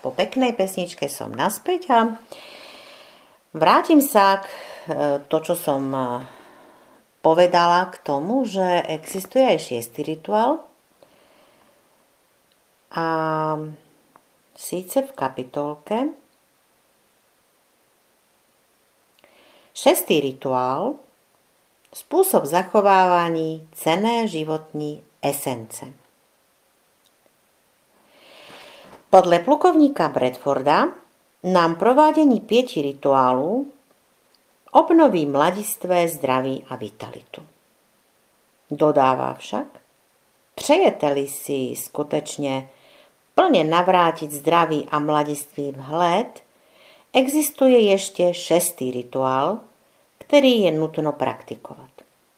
po peknej pesničke som naspäť a vrátim sa k to, čo som povedala k tomu, že existuje aj 6. rituál. A síce v kapitolke 6. rituál, spôsob zachovávaní cenné životní esence. Podle plukovníka Bradforda nám provádění 5 rituálů obnoví mladistvé zdraví a vitalitu. Dodává však, přejete-li si skutečně plně navrátit zdraví a mladistvý vhled, existuje ještě 6. rituál, který je nutno praktikovat.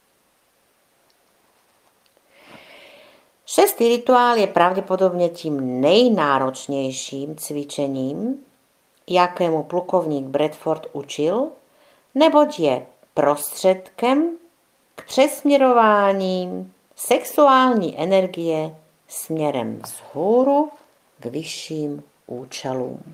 6. rituál je pravděpodobně tím nejnáročnějším cvičením, jakému plukovník Bradford učil, neboť je prostředkem k přesměrování sexuální energie směrem vzhůru k vyšším účelům.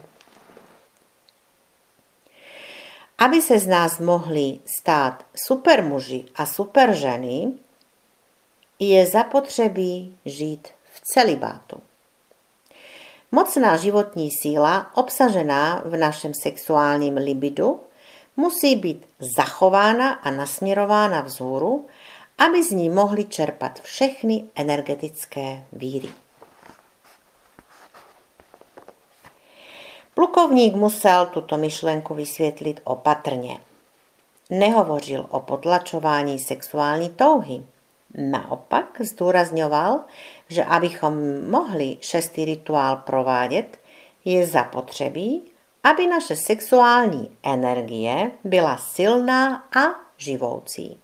Aby se z nás mohli stát supermuži a superženy, je zapotřebí žít v celibátu. Mocná životní síla obsažená v našem sexuálním libidu musí být zachována a nasměrována vzhůru, aby z ní mohli čerpat všechny energetické víry. Plukovník musel tuto myšlenku vysvětlit opatrně. Nehovořil o potlačování sexuální touhy. Naopak zdůrazňoval, že abychom mohli 6. rituál provádět, je zapotřebí, aby naše sexuální energie byla silná a živoucí.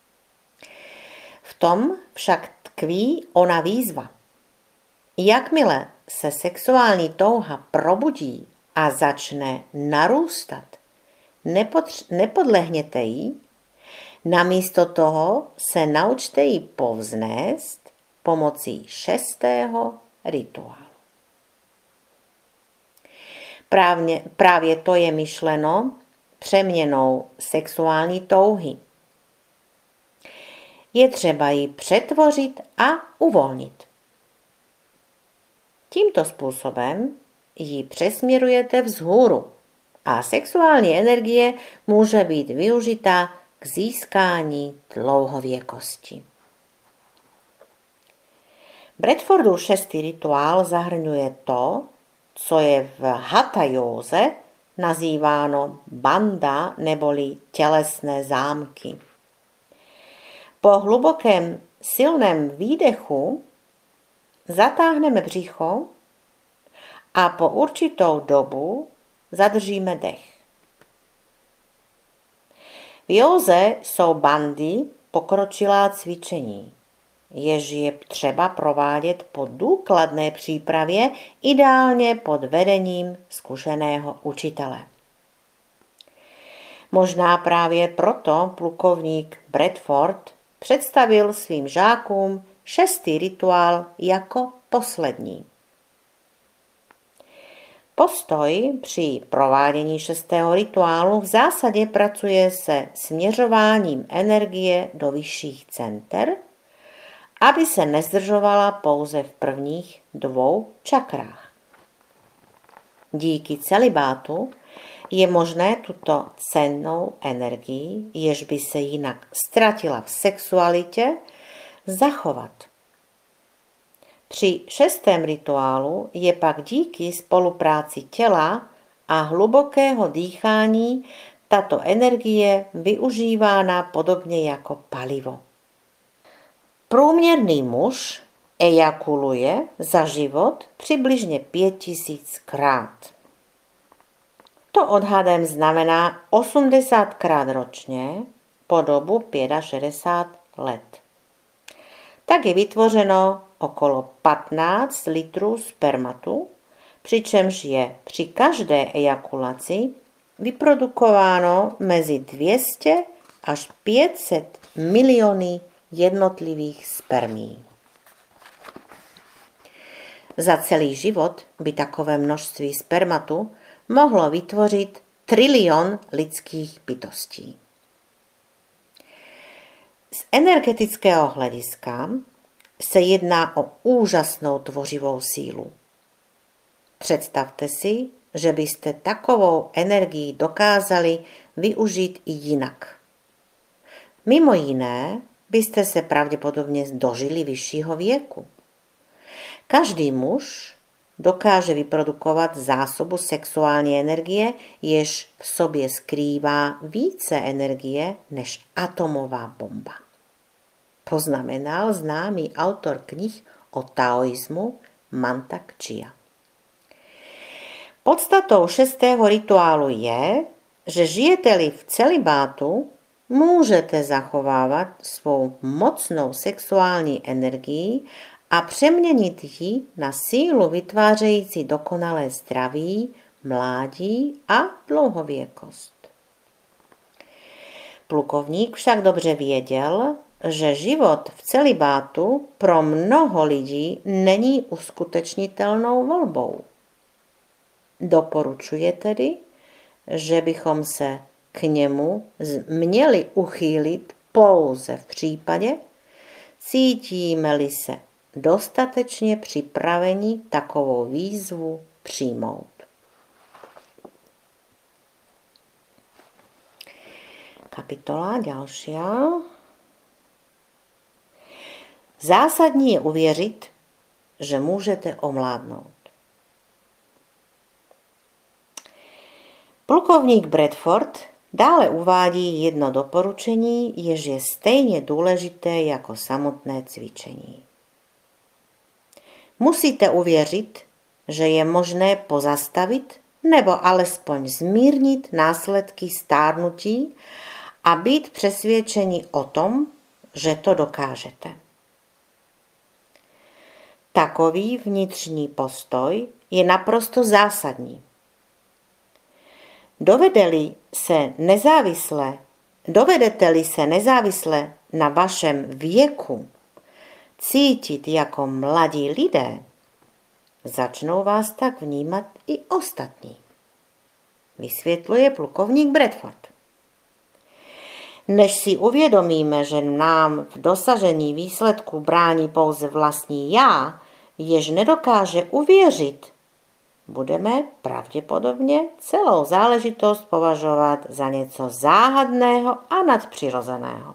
V tom však tkví ona výzva. Jakmile se sexuální touha probudí a začne narůstat, nepodlehněte jí, namísto toho se naučte ji povznést pomocí 6. rituálu. Právě to je myšleno přeměnou sexuální touhy. Je třeba ji přetvořit a uvolnit. Tímto způsobem ji přesměrujete vzhůru a sexuální energie může být využita k získání dlouhověkosti. Bradfordův 6. rituál zahrnuje to, co je v hatha józe nazýváno banda neboli tělesné zámky. Po hlubokém silném výdechu zatáhneme břicho a po určitou dobu zadržíme dech. V józe jsou bandy pokročilá cvičení, jež je třeba provádět po důkladné přípravě, ideálně pod vedením zkušeného učitele. Možná právě proto plukovník Bradford představil svým žákům 6. rituál jako poslední. Postoj při provádění 6. rituálu v zásadě pracuje se směřováním energie do vyšších center, aby se nezdržovala pouze v prvních 2 čakrách. Díky celibátu je možné tuto cennou energii, jež by se jinak ztratila v sexualitě, zachovat. Při 6. rituálu je pak díky spolupráci těla a hlubokého dýchání tato energie využívána podobně jako palivo. Průměrný muž ejakuluje za život přibližně 5000krát. To odhadem znamená 80krát ročně po dobu 65 let. Tak je vytvořeno okolo 15 litrů spermatu, přičemž je při každé ejakulaci vyprodukováno mezi 200 až 500 miliony jednotlivých spermií. Za celý život by takové množství spermatu mohlo vytvořit trilion lidských bytostí. Z energetického hlediska se jedná o úžasnou tvořivou sílu. Představte si, že byste takovou energii dokázali využít i jinak. Mimo jiné byste se pravděpodobně dožili vyššího věku. Každý muž dokáže vyprodukovat zásobu sexuální energie, jež v sobě skrývá více energie než atomová bomba. Poznamenal známý autor knih o taoismu Mantak Chia. Podstatou 6. rituálu je, že žijete-li v celibátu, můžete zachovávat svou mocnou sexuální energii a přeměnit ji na sílu vytvářející dokonalé zdraví, mládí a dlouhověkost. Plukovník však dobře věděl, že život v celibátu pro mnoho lidí není uskutečnitelnou volbou. Doporučuje tedy, že bychom se k němu měli uchýlit pouze v případě, cítíme-li se dostatečně připraveni takovou výzvu přijmout. Kapitola další. Zásadní je uvěřit, že můžete omládnout. Plukovník Bradford dále uvádí jedno doporučení, jež je stejně důležité jako samotné cvičení. Musíte uvěřit, že je možné pozastavit nebo alespoň zmírnit následky stárnutí a být přesvědčeni o tom, že to dokážete. Takový vnitřní postoj je naprosto zásadní. Dovedete-li se nezávisle na vašem věku cítit jako mladí lidé, začnou vás tak vnímat i ostatní, vysvětluje plukovník Bradford. Než si uvědomíme, že nám v dosažení výsledku brání pouze vlastní já, jež nedokáže uvěřit, budeme pravděpodobně celou záležitost považovat za něco záhadného a nadpřirozeného.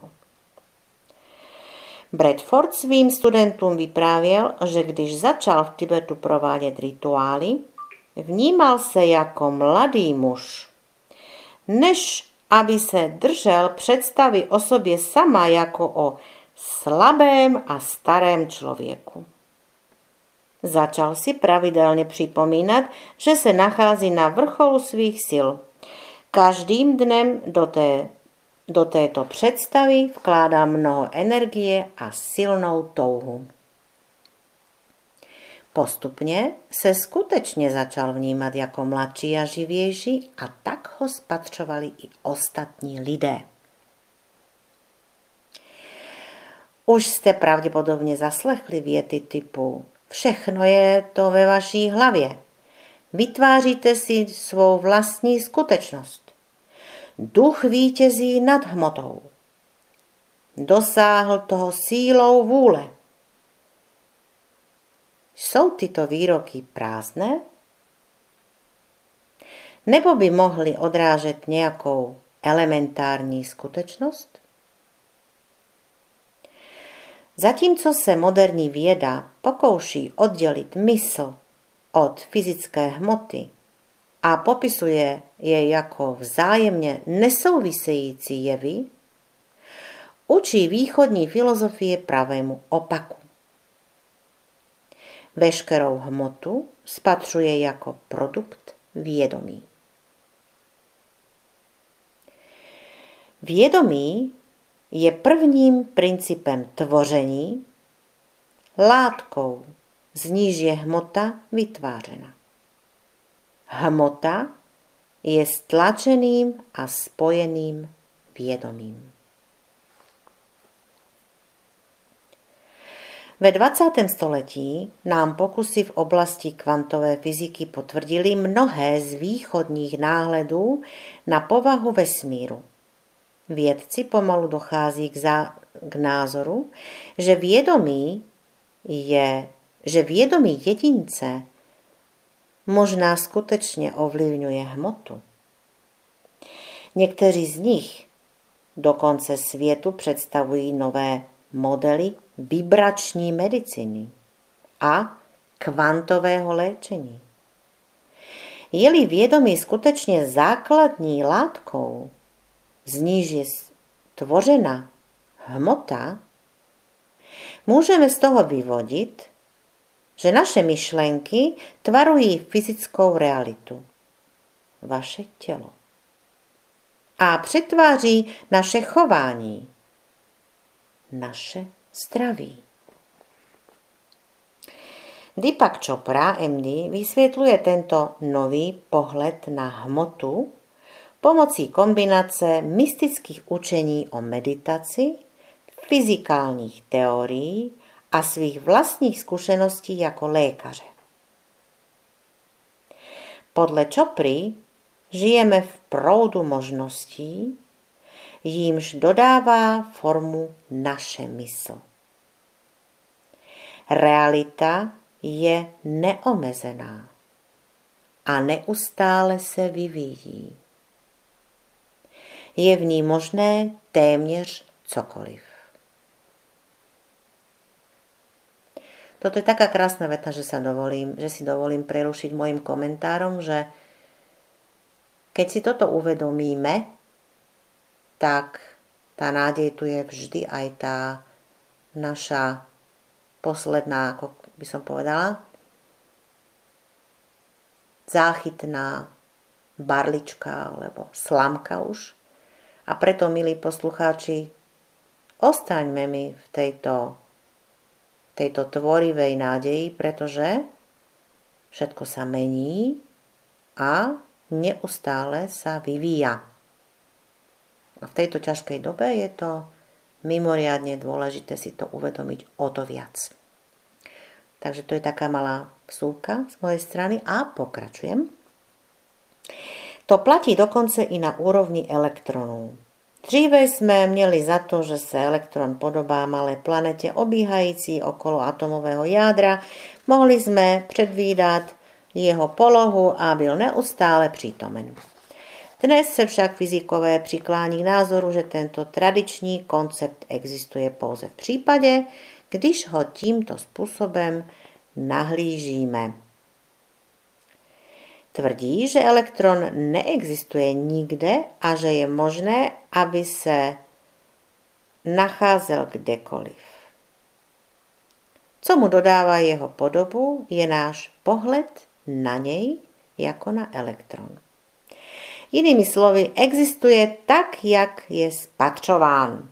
Bradford svým studentům vyprávěl, že když začal v Tibetu provádět rituály, vnímal se jako mladý muž, než aby se držel představy o sobě sama jako o slabém a starém člověku. Začal si pravidelně připomínat, že se nachází na vrcholu svých sil. Každým dnem do této představy vkládá mnoho energie a silnou touhu. Postupně se skutečně začal vnímat jako mladší a živější a tak ho spatřovali i ostatní lidé. Už jste pravděpodobně zaslechli věty typu všechno je to ve vaší hlavě. Vytváříte si svou vlastní skutečnost. Duch vítězí nad hmotou. Dosáhl toho sílou vůle. Jsou tyto výroky prázdné? Nebo by mohly odrážet nějakou elementární skutečnost? Zatímco se moderní věda pokouší oddělit mysl od fyzické hmoty a popisuje je jako vzájemně nesouvisející jevy, učí východní filozofie pravému opaku. Veškerou hmotu spatřuje jako produkt vědomí. Vědomí je prvním principem tvoření, látkou, z níž je hmota vytvářena. Hmota je stlačeným a spojeným vědomím. Ve 20. století nám pokusy v oblasti kvantové fyziky potvrdily mnohé z východních náhledů na povahu vesmíru. Vědci pomalu dochází k názoru, že vědomí jedince možná skutečně ovlivňuje hmotu. Někteří z nich dokonce světu představují nové modely vibrační medicíny a kvantového léčení. Je-li vědomí skutečně základní látkou, z níž je tvořena hmota, můžeme z toho vyvodit, že naše myšlenky tvarují fyzickou realitu, vaše tělo, a přetváří naše chování, naše zdraví. Deepak Chopra, MD, vysvětluje tento nový pohled na hmotu pomocí kombinace mystických učení o meditaci, fyzikálních teorií a svých vlastních zkušeností jako lékaře. Podle Chopry žijeme v proudu možností, jímž dodává formu naše mysl. Realita je neomezená a neustále se vyvíjí. Je v ní možné téměř cokoliv. Toto je taká krásna veta, že si dovolím prerušiť mojim komentárom, že keď si toto uvedomíme, tak tá nádej tu je vždy aj tá naša posledná, ako by som povedala, záchytná barlička alebo slamka už. A preto, milí poslucháči, ostaňme mi v tejto tvorivej nádeji, pretože všetko sa mení a neustále sa vyvíja. A v tejto ťažkej dobe je to mimoriadne dôležité si to uvedomiť o to viac. Takže to je taká malá vsúka z mojej strany a pokračujem. To platí dokonce i na úrovni elektronů. Dříve jsme měli za to, že se elektron podobá malé planetě obíhající okolo atomového jádra. Mohli jsme předvídat jeho polohu a byl neustále přítomen. Dnes se však fyzikové přiklání k názoru, že tento tradiční koncept existuje pouze v případě, když ho tímto způsobem nahlížíme. Tvrdí, že elektron neexistuje nikde a že je možné, aby se nacházel kdekoliv. Co mu dodává jeho podobu, je náš pohled na něj jako na elektron. Jinými slovy, existuje tak, jak je spatřován.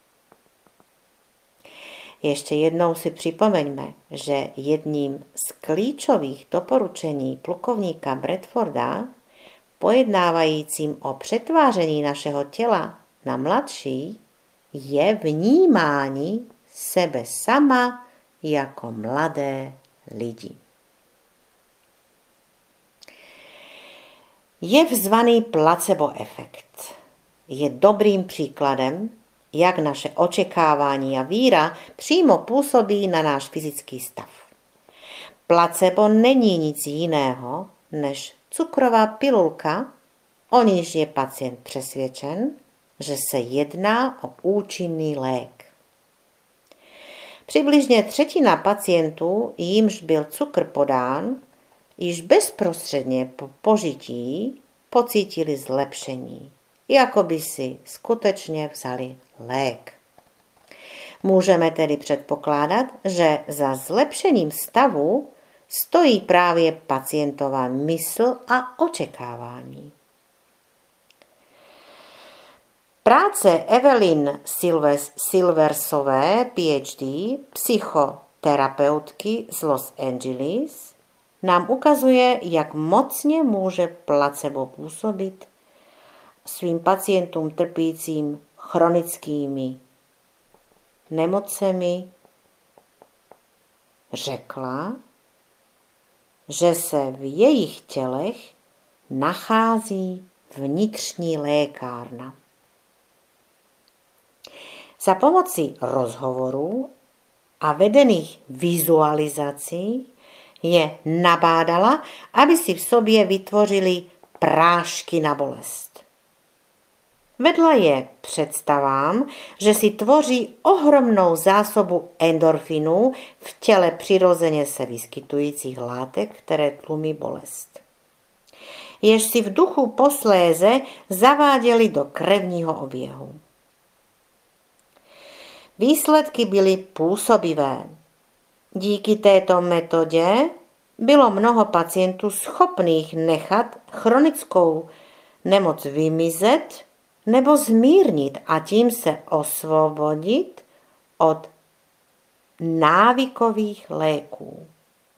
Ještě jednou si připomeňme, že jedním z klíčových doporučení plukovníka Bradforda, pojednávajícím o přetváření našeho těla na mladší, je vnímání sebe sama jako mladé lidi. Jev zvaný placebo efekt je dobrým příkladem, jak naše očekávání a víra přímo působí na náš fyzický stav. Placebo není nic jiného než cukrová pilulka, o níž je pacient přesvědčen, že se jedná o účinný lék. Přibližně třetina pacientů, jimž byl cukr podán, již bezprostředně po požití pocítili zlepšení, jako by si skutečně vzali lék. Můžeme tedy předpokládat, že za zlepšením stavu stojí právě pacientova mysl a očekávání. Práce Evelyn Silversové, PhD, psychoterapeutky z Los Angeles, nám ukazuje, jak mocně může placebo působit svým pacientům trpícím chronickými nemocemi Řekla, že se v jejich tělech nachází vnitřní lékárna. Za pomocí rozhovorů a vedených vizualizací je nabádala, aby si v sobě vytvořili prášky na bolest. Vedla je představám, že si tvoří ohromnou zásobu endorfinů v těle přirozeně se vyskytujících látek, které tlumí bolest. Jež si v duchu posléze zaváděli do krevního oběhu. Výsledky byly působivé. Díky této metodě bylo mnoho pacientů schopných nechat chronickou nemoc vymizet nebo zmírnit a tím se osvobodit od návykových léků.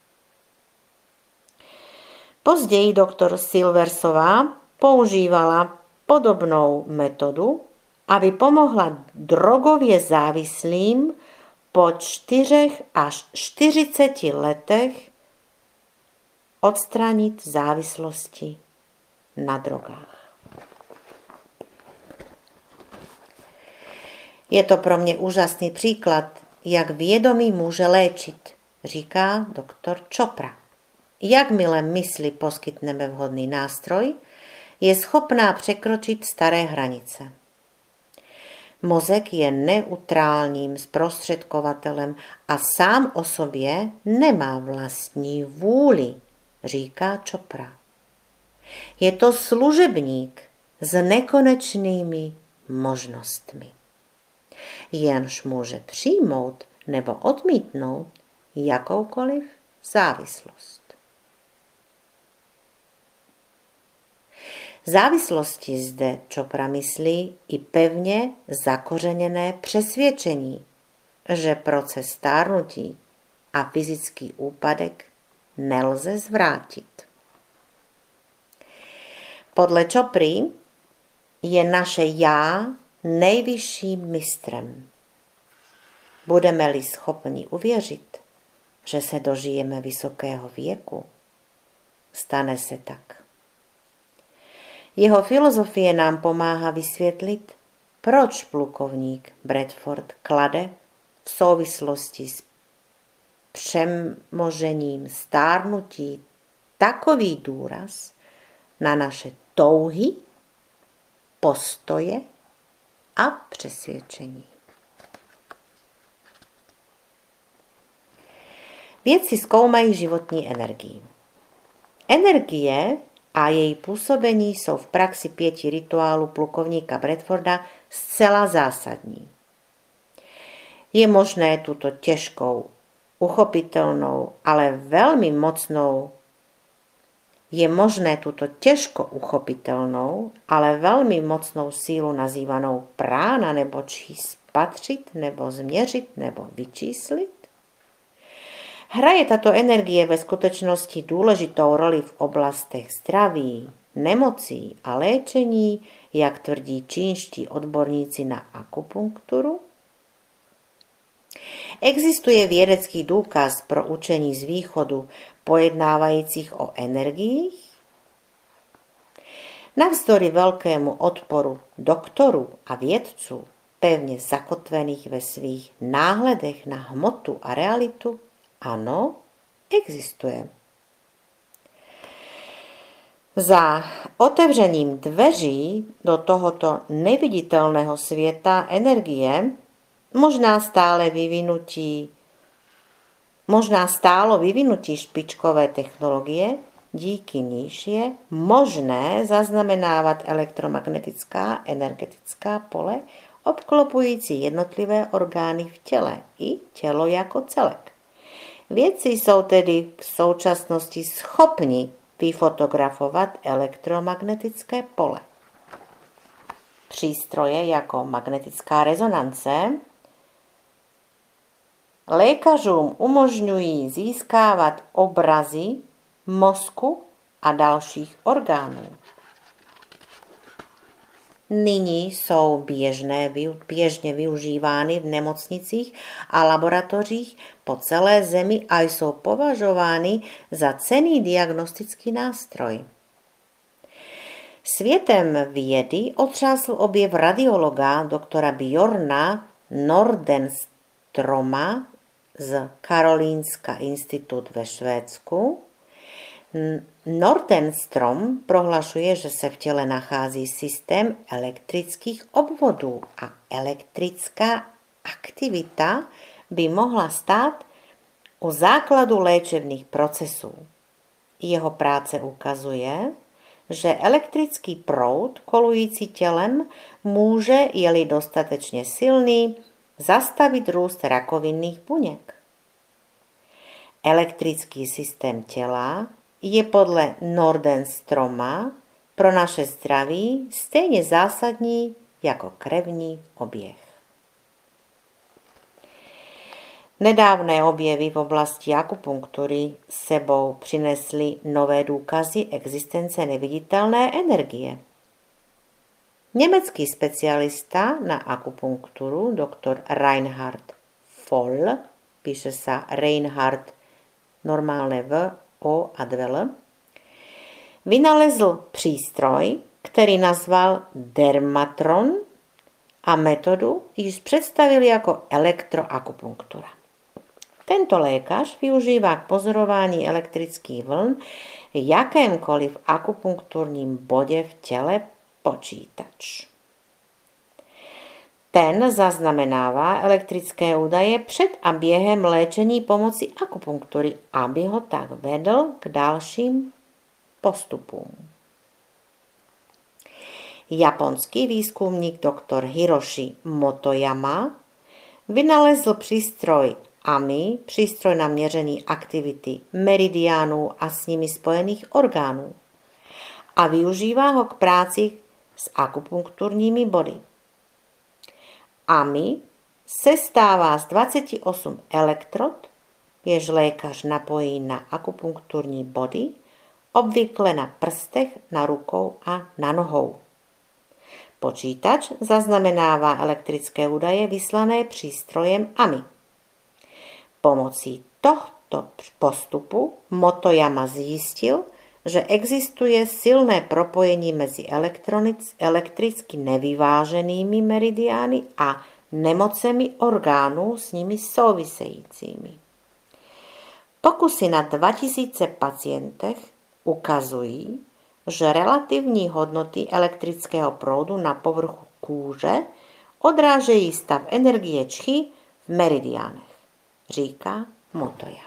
Později doktor Silversová používala podobnou metodu, aby pomohla drogově závislým po 4 až 40 letech odstranit závislosti na drogách. Je to pro mě úžasný příklad, jak vědomí může léčit, říká doktor Chopra. Jakmile mysli poskytneme vhodný nástroj, je schopná překročit staré hranice. Mozek je neutrálním zprostředkovatelem a sám o sobě nemá vlastní vůli, říká Chopra. Je to služebník s nekonečnými možnostmi. Jenž může přijmout nebo odmítnout jakoukoliv závislost. Závislosti zde Chopra myslí i pevně zakořeněné přesvědčení, že proces stárnutí a fyzický úpadek nelze zvrátit. Podle Chopry je naše já nejvyšším mistrem. Budeme-li schopni uvěřit, že se dožijeme vysokého věku, stane se tak. Jeho filozofie nám pomáhá vysvětlit, proč plukovník Bradford klade v souvislosti s přemožením stárnutí takový důraz na naše touhy, postoje a přesvědčení. Vědci zkoumají životní energii. Energie a její působení jsou v praxi 5 rituálů plukovníka Bradforda zcela zásadní. Je možné tuto těžkou, uchopitelnou, ale velmi mocnou sílu nazývanou prána nebo spatřit, nebo změřit, nebo vyčíslit? Hraje tato energie ve skutečnosti důležitou roli v oblastech zdraví, nemocí a léčení, jak tvrdí čínští odborníci na akupunkturu? Existuje vědecký důkaz pro učení z východu pojednávajících o energiích? Navzdory velkému odporu doktorů a vědců, pevně zakotvených ve svých náhledech na hmotu a realitu, ano, existuje. Za otevřením dveří do tohoto neviditelného světa energie možná stálo vyvinutí špičkové technologie, díky níž je možné zaznamenávat elektromagnetická energetická pole obklopující jednotlivé orgány v těle i tělo jako celek. Vědci jsou tedy v současnosti schopni vyfotografovat elektromagnetické pole. Přístroje jako magnetická rezonance lékařům umožňují získávat obrazy mozku a dalších orgánů. nyní jsou běžně využívány v nemocnicích a laboratořích po celé zemi a jsou považovány za cenný diagnostický nástroj. Světem vědy otřásl objev radiologa doktora Bjorna Nordenstroma z Karolinska institut ve Švédsku. Nordenstrom prohlašuje, že se v těle nachází systém elektrických obvodů a elektrická aktivita by mohla stát u základu léčebných procesů. Jeho práce ukazuje, že elektrický proud kolující tělem může, je-li dostatečně silný, zastavit růst rakovinných buněk. Elektrický systém těla je podle Nordenstroma pro naše zdraví stejně zásadní jako krevní oběh. Nedávné objevy v oblasti akupunktury sebou přinesly nové důkazy existence neviditelné energie. Německý specialista na akupunkturu dr. Reinhard Voll, píše se Reinhard normálne V, O a 2L, vynalezl přístroj, který nazval Dermatron a metodu již představil jako elektroakupunktura. Tento lékař využívá k pozorování elektrických vln v jakémkoliv akupunkturním bodě v těle počítač. Ten zaznamenává elektrické údaje před a během léčení pomocí akupunktury, aby ho tak vedl k dalším postupům. Japonský výzkumník dr. Hiroshi Motoyama vynalezl přístroj AMI, přístroj na měření aktivity meridiánů a s nimi spojených orgánů, a využívá ho k práci s akupunkturními body. AMI se stává z 28 elektrod, jež lékař napojí na akupunkturní body, obvykle na prstech, na rukou a na nohou. Počítač zaznamenává elektrické údaje vyslané přístrojem AMI. Pomocí tohoto postupu Motoyama zjistil, že existuje silné propojení mezi elektricky nevyváženými meridiány a nemocemi orgánů s nimi souvisejícími. Pokusy na 2000 pacientech ukazují, že relativní hodnoty elektrického proudu na povrchu kůže odrážejí stav energie čchy v meridiánech, říká Motoyama.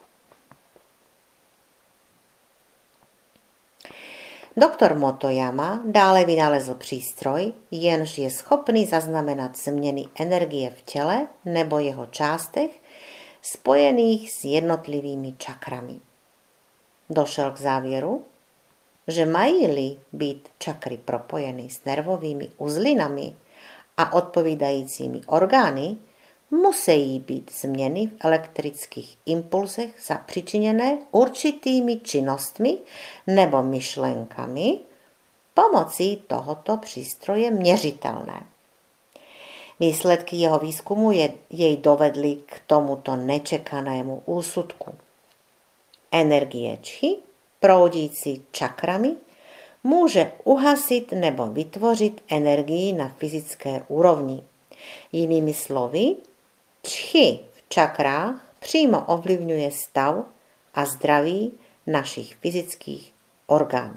Doktor Motoyama dále vynalezl přístroj, jenž je schopný zaznamenat změny energie v těle nebo jeho částech spojených s jednotlivými čakrami. Došel k závěru, že mají-li být čakry propojeny s nervovými uzlinami a odpovídajícími orgány, musí být změny v elektrických impulsech zapříčiněné určitými činnostmi nebo myšlenkami pomocí tohoto přístroje měřitelné. Výsledky jeho výzkumu jej dovedly k tomuto nečekanému úsudku. Energie čchy, proudící čakrami, může uhasit nebo vytvořit energii na fyzické úrovni. Jinými slovy, čchy v čakrách přímo ovlivňuje stav a zdraví našich fyzických orgánů.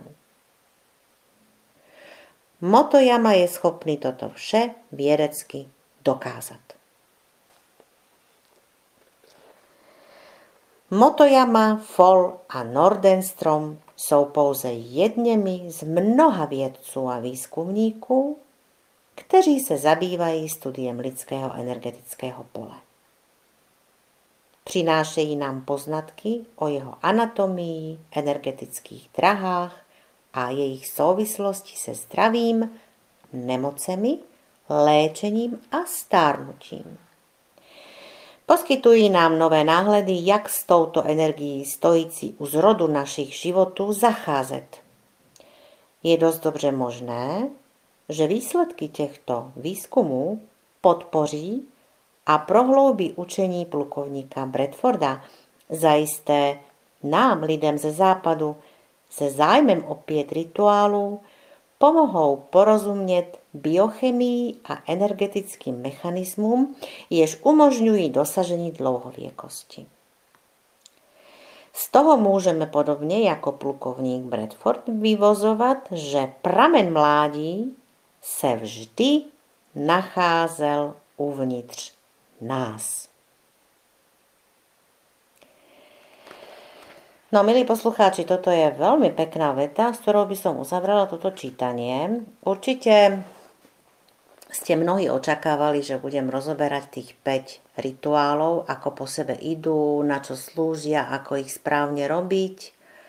Motoyama je schopný toto vše vědecky dokázat. Motoyama, Voll a Nordenstrom jsou pouze jedněmi z mnoha vědců a výzkumníků, kteří se zabývají studiem lidského energetického pole. Přinášejí nám poznatky o jeho anatomii, energetických drahách a jejich souvislosti se zdravím, nemocemi, léčením a stárnutím. Poskytují nám nové náhledy, jak s touto energií stojící u zrodu našich životů zacházet. Je dost dobře možné, že výsledky těchto výzkumů podpoří a prohloubí učení plukovníka Bradforda. Zajisté nám, lidem ze západu, se zájmem o 5 rituálů pomohou porozumět biochemii a energetickým mechanismům, jež umožňují dosažení dlouhověkosti. Z toho můžeme podobně jako plukovník Bradford vyvozovat, že pramen mládí se vždy nacházel uvnitř nás. No, milí poslucháči, toto je veľmi pekná veta, s ktorou by som uzavrela toto čítanie. Určite ste mnohí očakávali, že budem rozoberať tých 5 rituálov, ako po sebe idú, na čo slúžia, ako ich správne robiť,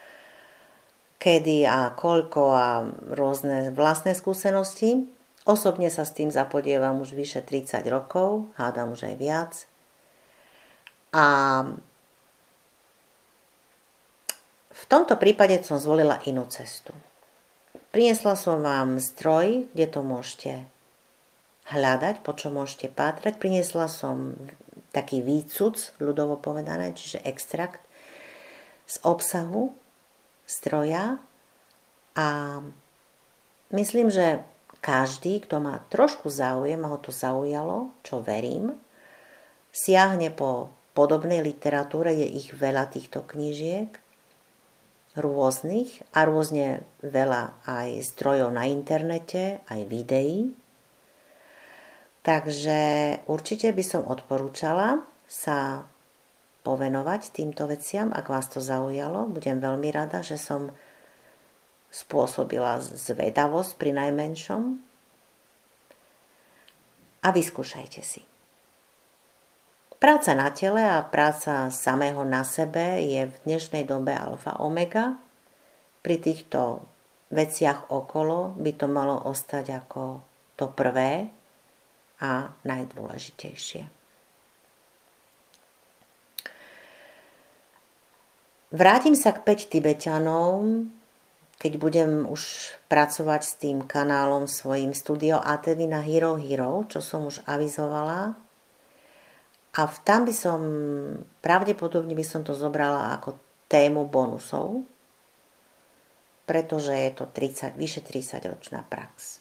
kedy a koľko a rôzne vlastné skúsenosti. Osobne sa s tým zapodievam už vyše 30 rokov, hádam už aj viac. A v tomto prípade som zvolila inú cestu. Priniesla som vám zdroj, kde to môžete hľadať, po čo môžete pátrať. Priniesla som taký výcuc, ľudovo povedané, čiže extrakt z obsahu zdroja. A myslím, že každý, kto má trošku záujem, a ho to zaujalo, čo verím, siahne po podobnej literatúre, je ich veľa týchto knížiek, rôznych a rôzne veľa aj zdrojov na internete, aj videí. Takže určite by som odporúčala sa povenovať týmto veciam, ak vás to zaujalo. Budem veľmi rada, že som spôsobila zvedavosť pri najmenšom. A vyskúšajte si. Práca na tele a práca samého na sebe je v dnešnej dobe alfa omega. Pri týchto veciach okolo by to malo ostať ako to prvé a najdôležitejšie. Vrátim sa k 5 Tibeťanom, keď budem už pracovať s tým kanálom svojím Studio ATV na Hero Hero, čo som už avizovala. A tam by som, pravdepodobne by som to zobrala ako tému bonusov, pretože je to vyše 30-ročná prax.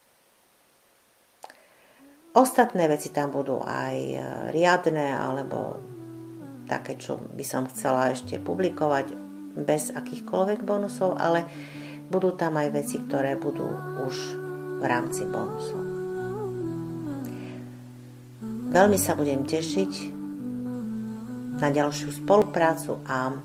Ostatné veci tam budú aj riadne, alebo také, čo by som chcela ešte publikovať bez akýchkoľvek bonusov, ale budú tam aj veci, ktoré budú už v rámci bonusov. Veľmi sa budem tešiť na ďalšiu spoluprácu a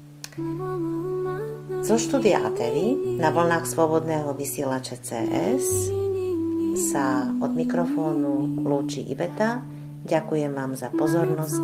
zo štúdia ATV na vlnách Slobodného vysielača CS sa od mikrofónu lúči Iveta. Ďakujem vám za pozornosť.